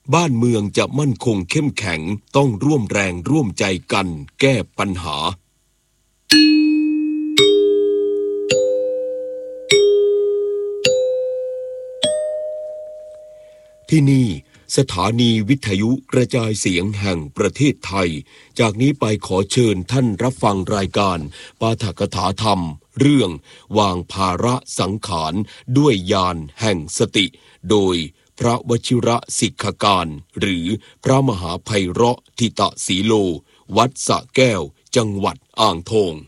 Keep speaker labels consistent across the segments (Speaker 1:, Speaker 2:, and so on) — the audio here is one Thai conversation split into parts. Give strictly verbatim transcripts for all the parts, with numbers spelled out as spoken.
Speaker 1: บ้านเมืองจะมั่นคงเข้มแข็งต้องร่วมแรงร่วมใจกันแก้ปัญหาที่นี่สถานีวิทยุกระจายเสียงแห่งประเทศไทยจากนี้ไปขอเชิญท่านรับฟังรายการปาฐกถาธรรมเรื่องวางภาระสังขารด้วยญาณแห่งสติโดยพระวชิระสิกขการหรือพระมหาไพเราะทิตสีโลวัดสระแก้วจังหวัดอ่างทอง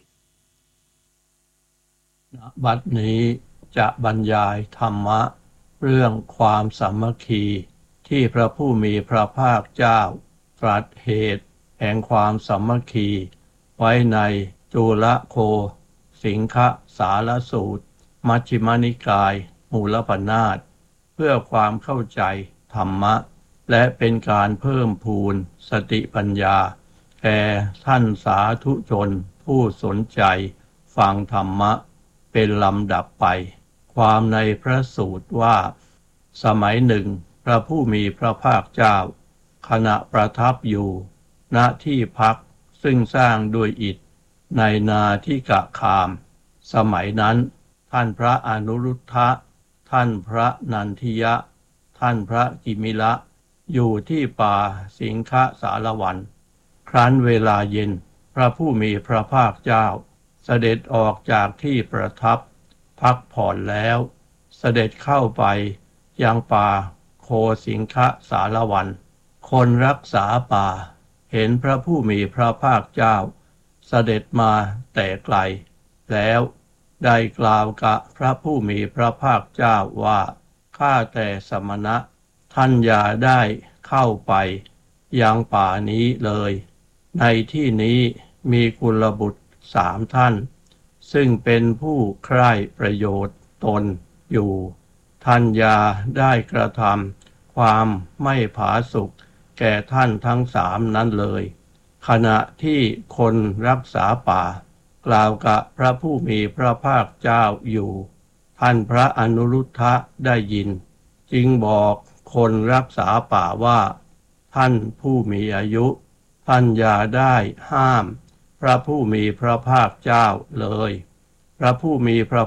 Speaker 2: บัดนี้จะบรรยายธรรมะเรื่องความสามัคคีที่พระผู้มีพระภาคเจ้าตรัสเหตุแห่งความสามัคคีไว้ในจุลโคสิงคสารสูตรมัชฌิมนิกายมูลปนาถเพื่อความเข้าใจธรรมะและเป็นการเพิ่มพูนสติปัญญาแก่ท่านสาธุชนผู้สนใจฟังธรรมะเป็นลำดับไปความในพระสูตรว่าสมัยหนึ่งพระผู้มีพระภาคเจ้าขณะประทับอยู่ณที่พักซึ่งสร้างด้วยอิฐในนาทิกะคามสมัยนั้นท่านพระอนุรุทธะท่านพระนันทิยะท่านพระกิมิละอยู่ที่ป่าสิงคสารวันครั้นเวลาเย็นพระผู้มีพระภาคเจ้าเสด็จออกจากที่ประทับพักผ่อนแล้วเสด็จเข้าไปยังป่าโคสิงคสารวันคนรักษาป่าเห็นพระผู้มีพระภาคเจ้าเสด็จมาแต่ไกลแล้วได้กล่าวกับพระผู้มีพระภาคเจ้าว่าข้าแต่สมณะท่านอย่าได้เข้าไปยังป่านี้เลยในที่นี้มีกุลบุตรสามท่านซึ่งเป็นผู้ใคร่ประโยชน์ตนอยู่ท่านอย่าได้กระทำความไม่ผาสุกแก่ท่านทั้งสามนั้นเลยขณะที่คนรักษาป่ากล่าวกับพระผู้มีพระภาคเจ้าอยู่ท่านพระอนุรุทธะได้ยินจึงบอกคนรักษาป่าว่าท่านผู้มีอายุท่านอย่าได้ห้ามพระผู้มีพระภาคเจ้าเลยพระผู้มีพระ